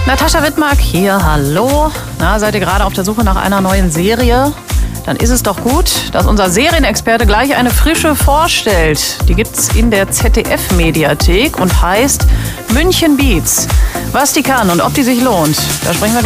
Natascha Wittmark hier, hallo. Na, seid ihr gerade auf der Suche nach einer neuen Serie? Dann ist es doch gut, dass unser Serienexperte gleich eine frische vorstellt. Die gibt's in der ZDF-Mediathek und heißt München Beats. Was die kann und ob die sich lohnt, da sprechen wir gleich.